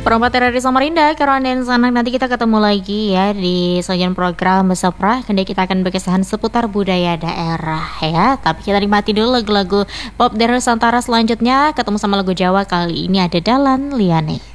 Perempat dari Samarinda, Karan dan Sanak, nanti kita ketemu lagi ya di sajian program Besapra. Kemudian kita akan berkisah seputar budaya daerah ya. Tapi kita nikmati dulu lagu-lagu pop dari Nusantara selanjutnya. Ketemu sama lagu Jawa kali ini ada Dalan Liane.